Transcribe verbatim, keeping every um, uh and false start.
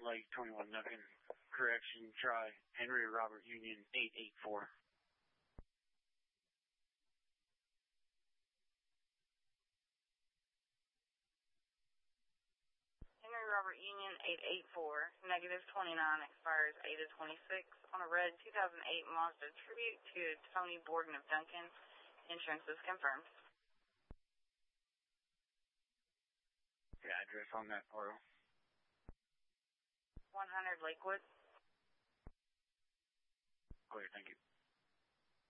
Lake twenty-one nothing. Correction, try Henry Robert Union eight eight four. Henry Robert Union eight eight four, negative twenty-nine, expires eight of twenty-six, on a red two thousand eight Mazda Tribute to Tony Borden of Duncan. Insurance is confirmed. The address on that auto? one hundred Lakewood. Clear, thank you.